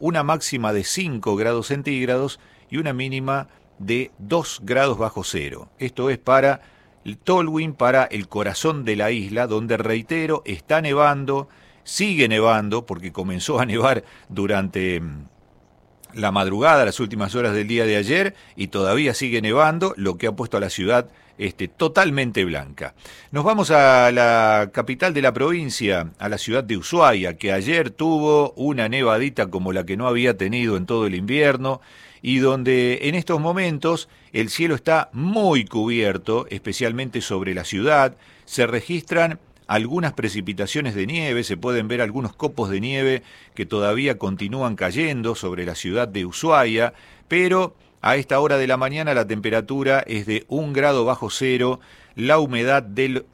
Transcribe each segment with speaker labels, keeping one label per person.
Speaker 1: una máxima de 5 grados centígrados y una mínima de 2 grados bajo cero. Esto es para el Tolwyn, para el corazón de la isla, donde, reitero, está nevando, sigue nevando, porque comenzó a nevar durante la madrugada, las últimas horas del día de ayer, y todavía sigue nevando, lo que ha puesto a la ciudad totalmente blanca. Nos vamos a la capital de la provincia, a la ciudad de Ushuaia, que ayer tuvo una nevadita como la que no había tenido en todo el invierno, y donde en estos momentos el cielo está muy cubierto, especialmente sobre la ciudad. Se registran algunas precipitaciones de nieve, se pueden ver algunos copos de nieve que todavía continúan cayendo sobre la ciudad de Ushuaia, pero a esta hora de la mañana la temperatura es de 1 grado bajo cero, la humedad del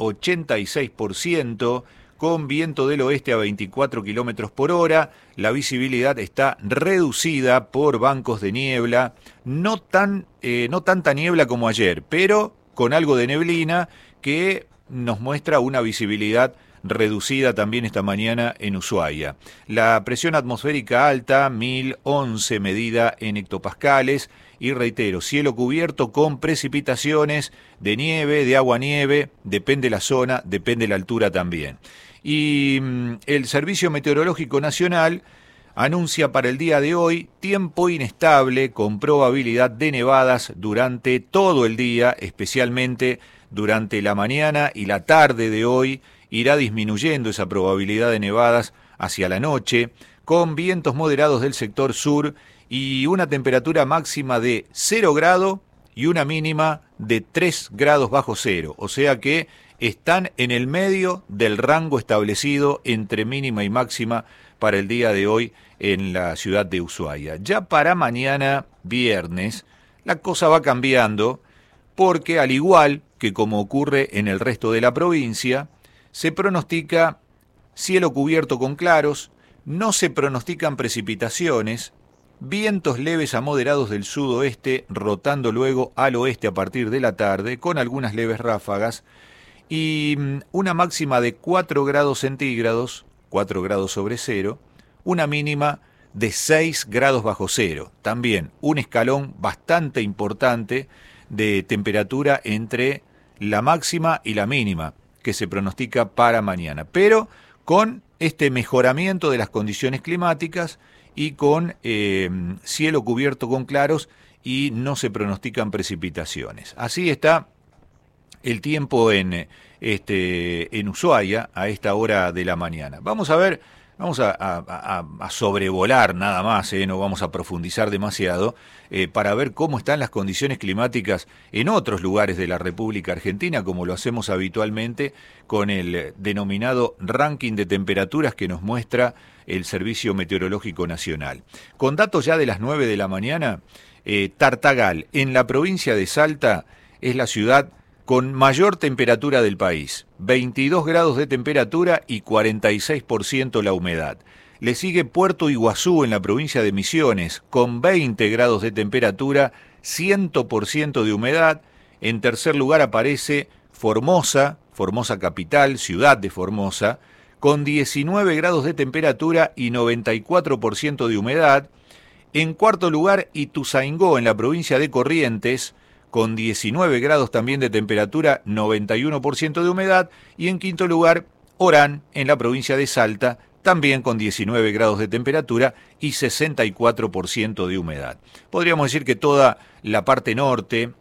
Speaker 1: 86%, con viento del oeste a 24 kilómetros por hora, la visibilidad está reducida por bancos de niebla, no tanta niebla como ayer, pero con algo de neblina que nos muestra una visibilidad reducida también esta mañana en Ushuaia. La presión atmosférica alta, 1011 medida en hectopascales, y reitero, cielo cubierto con precipitaciones de nieve, de agua-nieve, depende la zona, depende la altura también. Y el Servicio Meteorológico Nacional anuncia para el día de hoy tiempo inestable con probabilidad de nevadas durante todo el día, especialmente durante la mañana y la tarde de hoy. Irá disminuyendo esa probabilidad de nevadas hacia la noche, con vientos moderados del sector sur y una temperatura máxima de 0 grado y una mínima de 3 grados bajo cero, o sea que están en el medio del rango establecido entre mínima y máxima para el día de hoy en la ciudad de Ushuaia. Ya para mañana viernes la cosa va cambiando, porque al igual que como ocurre en el resto de la provincia, se pronostica cielo cubierto con claros, no se pronostican precipitaciones, vientos leves a moderados del sudoeste, rotando luego al oeste a partir de la tarde, con algunas leves ráfagas, y una máxima de 4 grados centígrados, 4 grados sobre cero, una mínima de 6 grados bajo cero. También un escalón bastante importante de temperatura entre la máxima y la mínima que se pronostica para mañana, pero con este mejoramiento de las condiciones climáticas y con cielo cubierto con claros y no se pronostican precipitaciones. Así está el tiempo en Ushuaia a esta hora de la mañana. Vamos a ver, vamos a sobrevolar nada más, no vamos a profundizar demasiado, para ver cómo están las condiciones climáticas en otros lugares de la República Argentina, como lo hacemos habitualmente con el denominado ranking de temperaturas que nos muestra el Servicio Meteorológico Nacional. Con datos ya de las 9 de la mañana, Tartagal, en la provincia de Salta, es la ciudad con mayor temperatura del país, 22 grados de temperatura y 46% la humedad. Le sigue Puerto Iguazú en la provincia de Misiones, con 20 grados de temperatura, 100% de humedad. En tercer lugar aparece Formosa, Formosa capital, ciudad de Formosa, con 19 grados de temperatura y 94% de humedad. En cuarto lugar, Ituzaingó en la provincia de Corrientes, con 19 grados también de temperatura, 91% de humedad, y en quinto lugar, Orán, en la provincia de Salta, también con 19 grados de temperatura y 64% de humedad. Podríamos decir que toda la parte norte,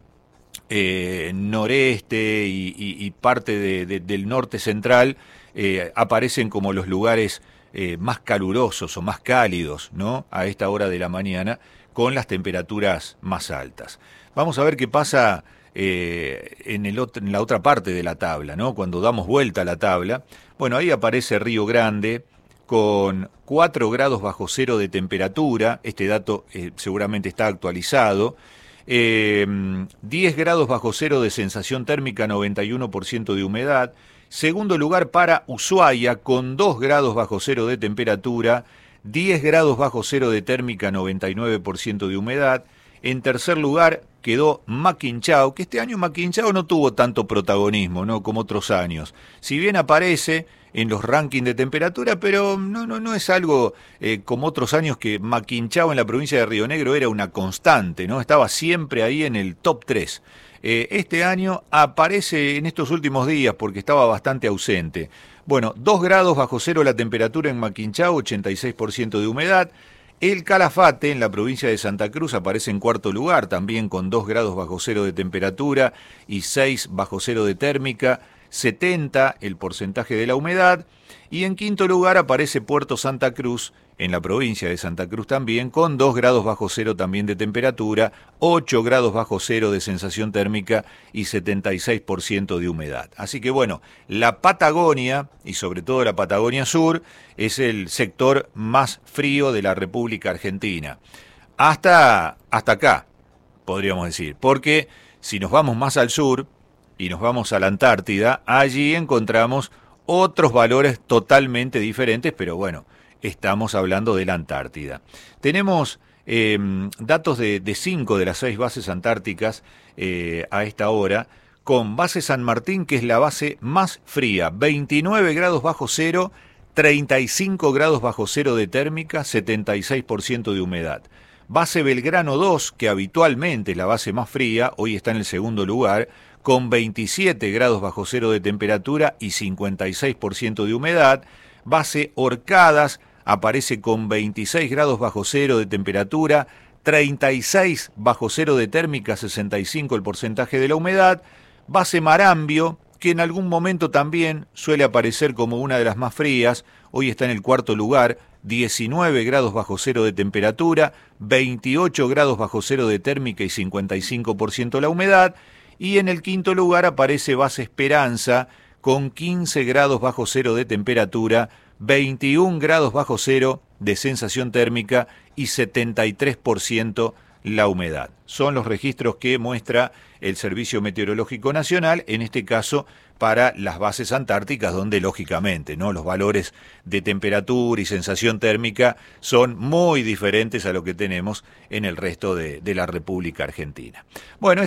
Speaker 1: noreste y parte del norte central aparecen como los lugares más calurosos o más cálidos, ¿no?, a esta hora de la mañana, con las temperaturas más altas. Vamos a ver qué pasa en la otra parte de la tabla, ¿no? Cuando damos vuelta a la tabla, bueno, ahí aparece Río Grande con 4 grados bajo cero de temperatura, este dato seguramente está actualizado, 10 grados bajo cero de sensación térmica, 91% de humedad. Segundo lugar para Ushuaia con 2 grados bajo cero de temperatura, 10 grados bajo cero de térmica, 99% de humedad. En tercer lugar quedó Maquinchao, que este año Maquinchao no tuvo tanto protagonismo, ¿no?, como otros años. Si bien aparece en los rankings de temperatura, pero no es algo como otros años que Maquinchao en la provincia de Río Negro era una constante, ¿no? Estaba siempre ahí en el top 3. Este año aparece en estos últimos días porque estaba bastante ausente. Bueno, 2 grados bajo cero la temperatura en Maquinchao, 86% de humedad. El Calafate, en la provincia de Santa Cruz, aparece en cuarto lugar, también con 2 grados bajo cero de temperatura y 6 bajo cero de térmica, 70 el porcentaje de la humedad. Y en quinto lugar aparece Puerto Santa Cruz, en la provincia de Santa Cruz también, con 2 grados bajo cero también de temperatura, 8 grados bajo cero de sensación térmica y 76% de humedad. Así que bueno, la Patagonia, y sobre todo la Patagonia Sur, es el sector más frío de la República Argentina. Hasta acá, podríamos decir, porque si nos vamos más al sur y nos vamos a la Antártida, allí encontramos otros valores totalmente diferentes, pero bueno, estamos hablando de la Antártida. Tenemos datos de 5 de las 6 bases antárticas a esta hora, con base San Martín, que es la base más fría, 29 grados bajo cero, 35 grados bajo cero de térmica, 76% de humedad. Base Belgrano 2, que habitualmente es la base más fría, hoy está en el segundo lugar, con 27 grados bajo cero de temperatura y 56% de humedad. Base Orcadas aparece con 26 grados bajo cero de temperatura, 36 bajo cero de térmica, 65 el porcentaje de la humedad. Base Marambio, que en algún momento también suele aparecer como una de las más frías, hoy está en el cuarto lugar, 19 grados bajo cero de temperatura, 28 grados bajo cero de térmica y 55% la humedad. Y en el quinto lugar aparece Base Esperanza, con 15 grados bajo cero de temperatura, 21 grados bajo cero de sensación térmica y 73% la humedad. Son los registros que muestra el Servicio Meteorológico Nacional, en este caso para las bases antárticas, donde lógicamente, ¿no?, los valores de temperatura y sensación térmica son muy diferentes a lo que tenemos en el resto de la República Argentina. Bueno,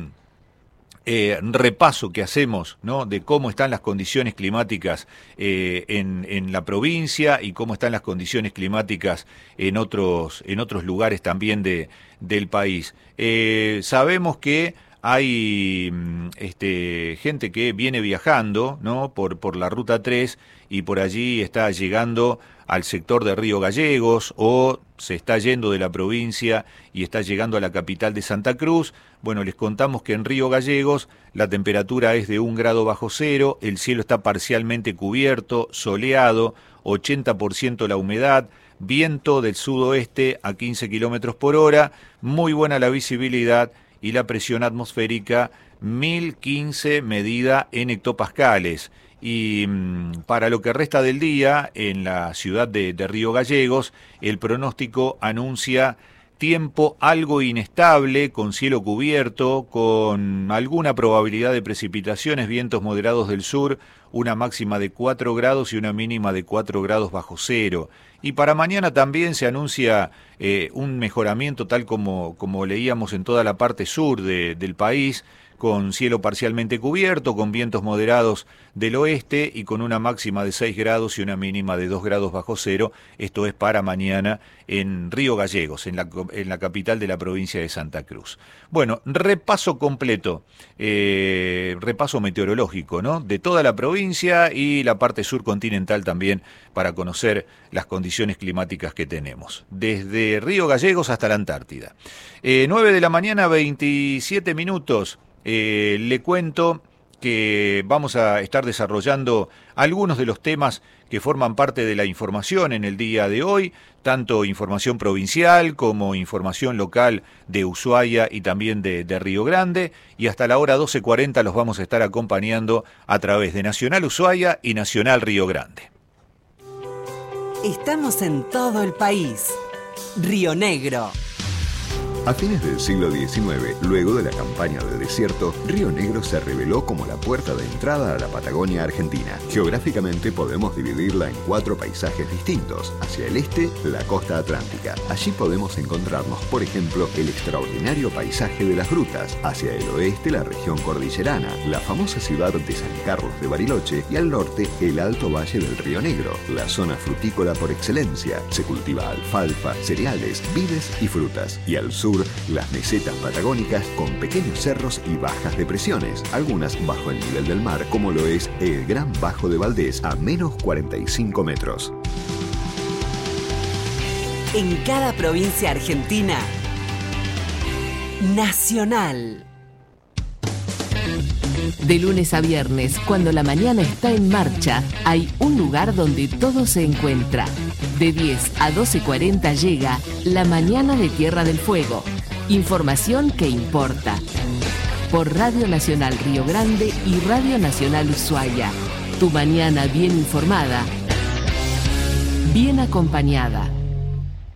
Speaker 1: repaso que hacemos, ¿no?, de cómo están las condiciones climáticas en la provincia y cómo están las condiciones climáticas en otros lugares también del país. Sabemos que hay gente que viene viajando, ¿no?, por la Ruta 3 y por allí está llegando al sector de Río Gallegos o se está yendo de la provincia y está llegando a la capital de Santa Cruz. Bueno, les contamos que en Río Gallegos la temperatura es de 1 grado bajo cero, el cielo está parcialmente cubierto, soleado, 80% la humedad, viento del sudoeste a 15 kilómetros por hora, muy buena la visibilidad y la presión atmosférica 1015 medida en hectopascales. Y para lo que resta del día, en la ciudad de Río Gallegos, el pronóstico anuncia tiempo algo inestable, con cielo cubierto, con alguna probabilidad de precipitaciones, vientos moderados del sur, una máxima de 4 grados y una mínima de 4 grados bajo cero. Y para mañana también se anuncia un mejoramiento, tal como leíamos en toda la parte sur del país, con cielo parcialmente cubierto, con vientos moderados del oeste y con una máxima de 6 grados y una mínima de 2 grados bajo cero. Esto es para mañana en Río Gallegos, en la capital de la provincia de Santa Cruz. Bueno, repaso completo, repaso meteorológico, ¿no?, de toda la provincia y la parte sur continental también, para conocer las condiciones climáticas que tenemos, desde Río Gallegos hasta la Antártida. 9 de la mañana, 27 minutos. Le cuento que vamos a estar desarrollando algunos de los temas que forman parte de la información en el día de hoy, tanto información provincial como información local de Ushuaia y también de Río Grande, y hasta la hora 12:40 los vamos a estar acompañando a través de Nacional Ushuaia y Nacional Río Grande.
Speaker 2: Estamos en todo el país. Río Negro. A fines del siglo XIX, luego de la campaña del desierto, Río Negro se reveló como la puerta de entrada a la Patagonia Argentina. Geográficamente podemos dividirla en 4 paisajes distintos. Hacia el este, la costa atlántica. Allí podemos encontrarnos, por ejemplo, el extraordinario paisaje de las grutas. Hacia el oeste, la región cordillerana, la famosa ciudad de San Carlos de Bariloche, y al norte, el alto valle del Río Negro, la zona frutícola por excelencia. Se cultiva alfalfa, cereales, vides y frutas. Y al sur, las mesetas patagónicas con pequeños cerros y bajas depresiones, algunas bajo el nivel del mar, como lo es el Gran Bajo de Valdés, a menos 45 metros.
Speaker 3: En cada provincia argentina, Nacional.
Speaker 4: De lunes a viernes, cuando la mañana está en marcha, hay un lugar donde todo se encuentra. De 10 a 12:40 llega La Mañana de Tierra del Fuego. Información que importa. Por Radio Nacional Río Grande y Radio Nacional Ushuaia. Tu mañana bien informada, bien acompañada.